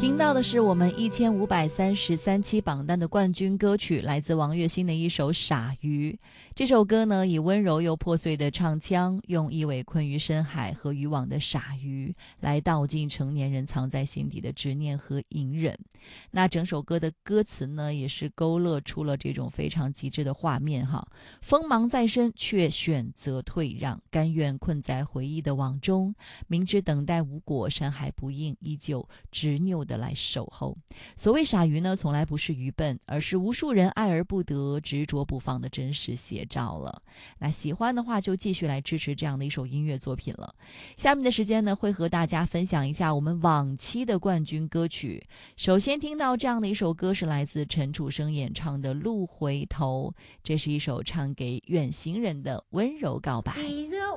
听到的是我们1533期榜单的冠军歌曲，来自王栎鑫的一首《傻鱼》。这首歌呢，以温柔又破碎的唱腔，用一尾困于深海和渔网的傻鱼来道尽成年人藏在心底的执念和隐忍。那整首歌的歌词呢，也是勾勒出了这种非常极致的画面哈。锋芒在身，却选择退让，甘愿困在回忆的网中，明知等待无果，山海不应，依旧执拗的来守候。所谓傻鱼呢，从来不是愚笨，而是无数人爱而不得，执着不放的真实写照了。那喜欢的话，就继续来支持这样的一首音乐作品了。下面的时间呢，会和大家分享一下我们往期的冠军歌曲。首先听到这样的一首歌是来自陈楚生演唱的《路回头》，这是一首唱给远行人的温柔告白。